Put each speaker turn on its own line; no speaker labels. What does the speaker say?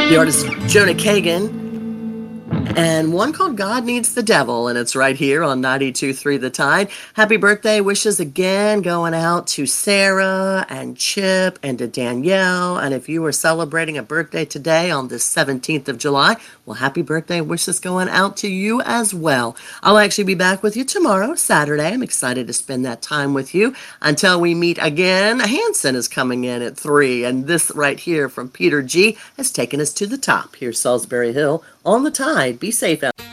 The artist Jonah Kagan, and one called God Needs the Devil, and it's right here on 92.3 The Tide. Happy birthday wishes again going out to Sarah and Chip and to Danielle. And if you are celebrating a birthday today on the 17th of July, well, happy birthday wishes going out to you as well. I'll actually be back with you tomorrow, Saturday. I'm excited to spend that time with you. Until we meet again, Hanson is coming in at 3, and this right here from Peter G has taken us to the top. Here's Salisbury Hill on the Tide. Be safe out.